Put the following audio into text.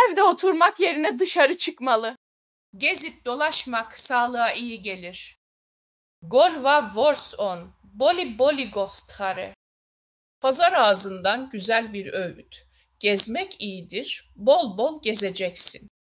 Evde oturmak yerine dışarı çıkmalı. Gezip dolaşmak sağlığa iyi gelir. Golva vors on, boli boli govsthare. Pazar ağzından güzel bir öğüt. Gezmek iyidir, bol bol gezeceksin.